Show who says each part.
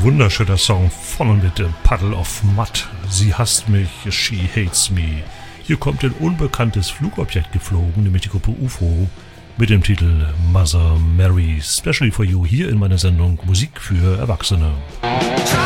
Speaker 1: wunderschöner Song von und mit Puddle of Mud. Sie hasst mich, she hates me. Hier kommt ein unbekanntes Flugobjekt geflogen, nämlich die Gruppe UFO, mit dem Titel Mother Mary. Specially for you hier in meiner Sendung Musik für Erwachsene.